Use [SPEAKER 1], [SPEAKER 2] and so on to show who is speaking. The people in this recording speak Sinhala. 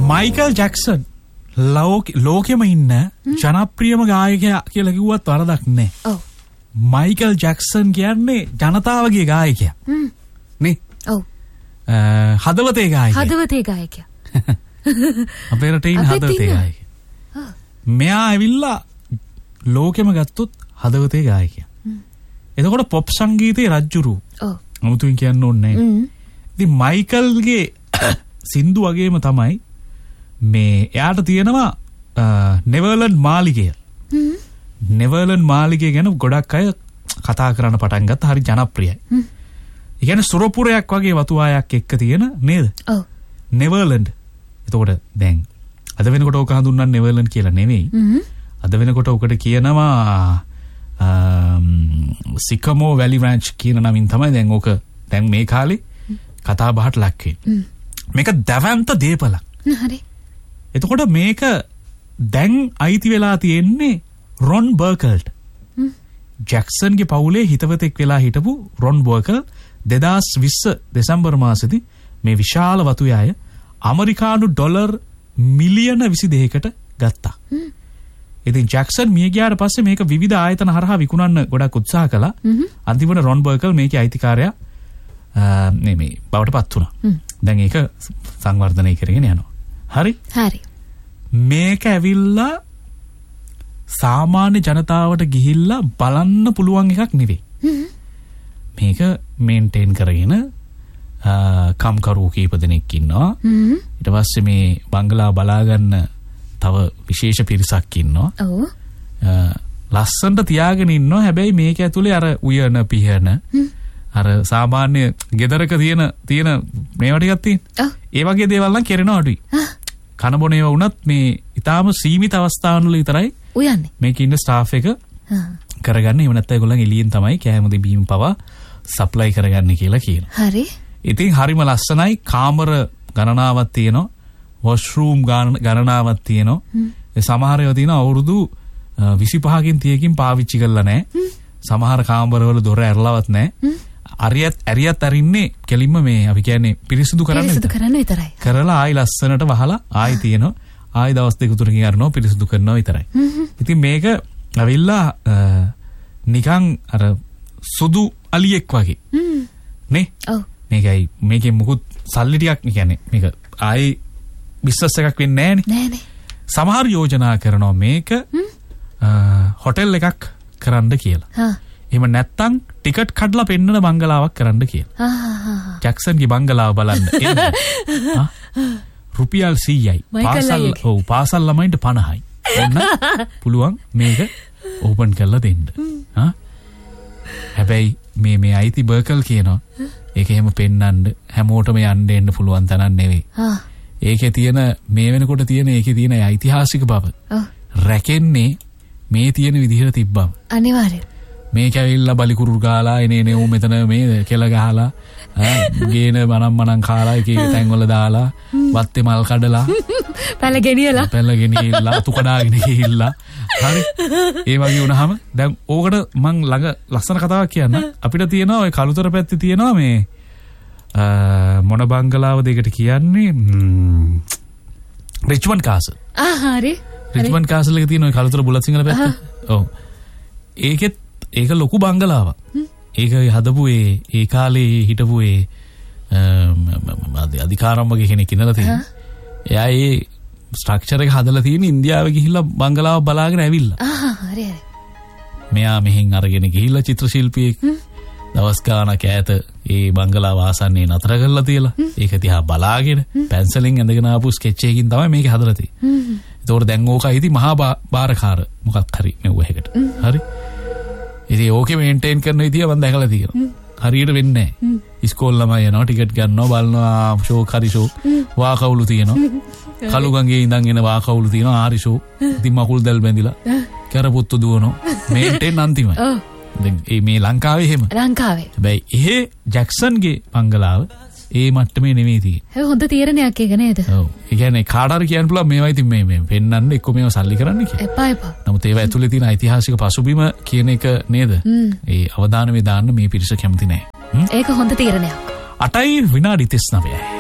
[SPEAKER 1] මයිකල් ජැක්සන් ලෝකෙම ඉන්න ජනප්‍රියම ගායකයා කියලා කිව්වත් වරදක් නෑ.
[SPEAKER 2] ඔව්.
[SPEAKER 1] මයිකල් ජැක්සන් කියන්නේ ජනතාවගේ ගායකයා. නේ?
[SPEAKER 2] ඔව්.
[SPEAKER 1] හදවතේ ගායකයා.
[SPEAKER 2] හදවතේ ගායකයා.
[SPEAKER 1] අපේ රටේ ඉන්න හදවතේ ගායකයා. මෙයා ඇවිල්ලා ලෝකෙම ගත්තොත් හදවතේ ගායකයා. එතකොට පොප් සංගීතයේ රජ්ජුරු.
[SPEAKER 2] ඔව්.
[SPEAKER 1] අමුතුවෙන් කියන්න ඕනේ නෑ. ඉතින් මයිකල්ගේ සින්දු වගේම තමයි මේ එයාට තියෙනවා නෙවර්ලන්ඩ් මාලිගය. නෙවර්ලන්ඩ් මාලිගය ගැන ගොඩක් අය කතා කරන්න පටන් ගත්තා. හරි ජනප්‍රියයි. ඒ කියන්නේ සුරපුරයක් වගේ වතුආයක් එක්ක තියෙන නේද?
[SPEAKER 2] ඔව්.
[SPEAKER 1] නෙවර්ලන්ඩ්. එතකොට දැන් අද වෙනකොට ඕක හඳුන්වන්නේ නෙවර්ලන්ඩ් කියලා නෙවෙයි. අද වෙනකොට ඔකට කියනවා සිකමෝ වැලි රෑන්ච් කියන නමින් තමයි දැන් ඕක දැන් මේ කාලේ කතා බහට ලක් වෙන්නේ. මේක දවන්ත දීපලක්.
[SPEAKER 2] හරි.
[SPEAKER 1] එතකොට මේක දැන් අයිති වෙලා තියෙන්නේ රොන් බර්කල්ට. ජැක්සන්ගේ පවුලේ හිතවතෙක් වෙලා හිටපු රොන් බර්කල් 2020 දෙසැම්බර් මාසෙදී මේ විශාල වතුයාය ඇමරිකානු ඩොලර් මිලියන 22කට ගත්තා. ඉතින් ජැක්සන් මිය ගියාට පස්සේ මේක විවිධ ආයතන හරහා විකුණන්න ගොඩක් උත්සාහ කළා. අන්තිමට රොන් බර්කල් මේකේ අයිතිකාරයා මේ බවට පත් වුණා. දැන් ඒක සංවර්ධනය කරගෙන යනවා. හරි?
[SPEAKER 2] හරි.
[SPEAKER 1] මේක ඇවිල්ලා සාමාන්‍ය ජනතාවට ගිහිල්ලා බලන්න පුළුවන් එකක් නෙවෙයි. මේක මේන්ටේන් කරගෙන කම්කරු කීප දෙනෙක් ඉන්නවා. ඊට පස්සේ මේ බංගලාව බලාගන්න තව විශේෂ පිරිසක් ඉන්නවා.
[SPEAKER 2] ඔව්.
[SPEAKER 1] ලස්සනට තියාගෙන ඉන්නවා. හැබැයි මේක ඇතුලේ අර උයන පිහන අර සාමාන්‍ය ගෙදරක තියෙන මේවා ටිකක් තියෙන. ඒ වගේ දේවල් නම් කරනවා අඩුයි. කන බොන ඒවා වුණත් මේ ඊටාම සීමිත අවස්ථාවල විතරයි
[SPEAKER 2] උයන්නේ.
[SPEAKER 1] මේකේ ඉන්න ස්ටාෆ් එක කරගන්නේ. එහෙම නැත්නම් ඒගොල්ලන් එළියෙන් තමයි කෑම දෙබීම් පවා සප්ලයි කරගන්නේ කියලා කියනවා.
[SPEAKER 2] හරි.
[SPEAKER 1] ඉතින් හරිම ලස්සනයි. කාමර ගණනාවක් තියෙනවා. වොෂ්රූම් ගණනාවක් තියෙනවා. ඒ සමහර ඒවා තියෙනවා අවුරුදු 25කින් 30කින් පාවිච්චි කරලා නැහැ. සමහර කාමරවල දොර ඇරලවත් නැහැ. ඇරියත් අරින්නේ කෙලින්ම මේ අපි කියන්නේ පිරිසිදු කරන්න විතරයි. කරලා ආයි ලස්සනට වහලා ආයි තියෙනවා. ආයි දවස් දෙක තුනකින් අරනවා පිරිසිදු කරනවා විතරයි. ඉතින් මේක ඇවිල්ලා නිකන් අර සුදු අලියෙක් වගේ. නේ? ඔව්. මේකේ මුකුත් සල්ලි ටිකක් කියන්නේ මේක ආයි බිස්නස් එකක් වෙන්නේ නැහනේ. සමහර යෝජනා කරනවා මේක හොටෙල් එකක් කරන්න කියලා. එහෙම නැත්තම් ටිකට් කඩලා පෙන්නන බංගලාවක් කරන්න කියලා. ජැක්සන්ගේ බංගලාව බලන්න එන්න. රුපියල් 100යි. පාසල් ළමයින්ට 50යි. ඔන්න පුළුවන් මේක ඕපන් කරලා දෙන්න. හැබැයි මේ අයිති බර්කල් කියනවා ඒක එහෙම පෙන්නන්න හැමෝටම යන්න එන්න පුළුවන් තරම් නෙවෙයි. ඒකේ තියෙන මේ වෙනකොට තියෙන ඒකේ තියෙන ඓතිහාසික බව රැකෙන්නේ මේ තියෙන විදිහට තිබ්බම.
[SPEAKER 2] අනිවාර්යයෙන්.
[SPEAKER 1] මේක ඇවිල්ලා බලිකුරුරු ගාලා එනේ ඌ මෙතන මේ කෙල ගහලා ගේන මනම් කාලා එක එක තැන්වල දාලා වත්තේ මල් කඩලා
[SPEAKER 2] පැල ගෙනියලා අතු කඩාගෙන ගිහිල්ලා හරි ඒ වගේ වුණාම දැන් ඕකට මං ළඟ ලස්සන කතාවක් කියන්න. අපිට තියෙනවා ඔය කළුතර පැත්තේ තියෙනවා මේ මොන බංගලාව දෙකට කියන්නේ රිච්මන්ඩ් කාසල්. හරි.
[SPEAKER 1] රිච්මන්ඩ් කාසල් එක තියෙන ඔය කළුතර බුලත් සිංහල පැත්තේ. ඔව්. ඒක ලොකු බංගලාවක්. ඒක හදපු ඒ කාලේ හිටපු අධිකාරම් වගේ කෙනෙක් ඉඳලා තියෙනවා. එයා ඒ ස්ට්‍රක්චර් එක හදලා තියෙන ඉන්දියාවේ ගිහිල්ලා බංගලාව බලාගෙන ඇවිල්ලා.
[SPEAKER 2] හරි හරි.
[SPEAKER 1] මෙයා මෙහෙන් අරගෙන ගිහිල්ලා චිත්‍ර ශිල්පියෙක් දවස් ගානක් ඈත ඒ බංගලාව ආසන්නයේ නතර කරලා තියලා ඒක දිහා බලාගෙන පැන්සලෙන් ඇඳගෙන ආපු ස්කෙච් එකකින් තමයි මේක හදලා තියෙන්නේ. ඒතකොට දැන් ඕක ඉතින් මහා බාරකාර මොකක් හරි මෙව්ව එකකට. හරි. ඉතින් ඕකේ මේන්ටේන් කරන විදිය මම දැකලා තියෙනවා. හරියට වෙන්නේ නැහැ. ඉස්කෝල ළමයි යනවා ටිකට් ගන්නවා බලනවා ෂෝක් හරි ෂෝක් වාකවුලු තියෙනවා. කළුගංගේ ඉඳන් එන වාකවුලු තියෙනවා ආරි ෂෝක්. ඉතින් මකුල් දැල් බැඳිලා කරපොත්තු දුවනවා. මේන්ටේන් අන්තිමයි. දැන් මේ ලංකාවේ එහෙම.
[SPEAKER 2] ලංකාවේ.
[SPEAKER 1] හැබැයි එහෙ ජැක්සන්ගේ බංගලාව ඒ මට්ටමේ නෙමෙයි තියෙන්නේ.
[SPEAKER 2] හොඳ තීරණයක් ඒක නේද?
[SPEAKER 1] ඔව්. ඒ කියන්නේ කාටාර කියන්න පුළුවන් මේවා ඉතින් මේ පෙන්නන්න එක්ක මේවා සල්ලි කරන්න කියලා.
[SPEAKER 2] එපා.
[SPEAKER 1] නමුත් ඒවා ඇතුලේ තියෙන ඓතිහාසික පසුබිම කියන එක නේද? ඒ අවදානමේ දාන්න මේ පිරිස කැමති නැහැ.
[SPEAKER 2] ඒක හොඳ තීරණයක්.
[SPEAKER 1] 8යි විනාඩි 39යි.